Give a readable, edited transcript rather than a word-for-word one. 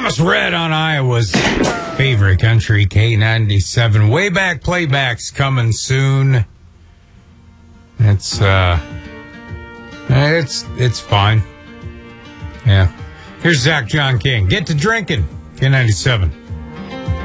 Thomas Rhett on Iowa's favorite country, K97. Way back playbacks coming soon. It's fine. Yeah. Here's Zach John King. Get to drinking. K97.